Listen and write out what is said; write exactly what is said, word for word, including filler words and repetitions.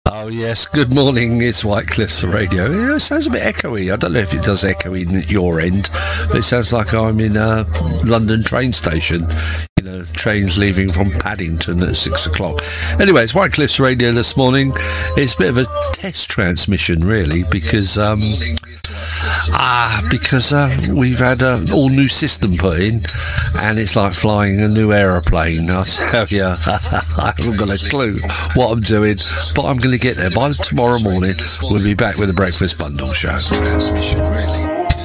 Oh yes, good morning, it's White Cliffs Radio. Yeah, it sounds a bit echoey. I don't know if it does echoey at your end, but it sounds like I'm in a London train station. You know, trains leaving from Paddington at six o'clock. Anyway, it's White Cliffs Radio this morning. It's a bit of a test transmission, really, because um, ah, because uh, we've had an all-new system put in, and it's like flying a new aeroplane. I tell you, I haven't got a clue what I'm doing, but I'm going to get there by tomorrow morning. We'll be back with the Breakfast Bundle Show. Transmission, really.